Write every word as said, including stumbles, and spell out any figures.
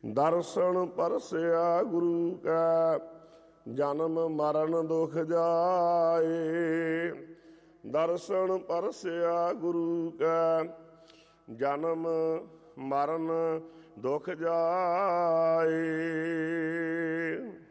ਦਰਸ਼ਨ ਪਰਸਿਆ ਗੁਰੂ ਕੈ, ਜਨਮ ਮਰਨ ਦੁਖ ਜਾਏ। ਦਰਸ਼ਨ ਪਰਸਿਆ ਗੁਰੂ ਕੈ, ਜਨਮ ਮਰਨ ਦੁਖ ਜਾਏ।